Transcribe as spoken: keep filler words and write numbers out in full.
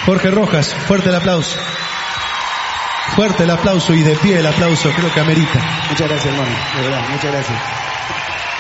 Jorge Rojas, fuerte el aplauso. Fuerte el aplauso y de pie el aplauso, creo que amerita. Muchas gracias, hermano, de verdad, muchas gracias.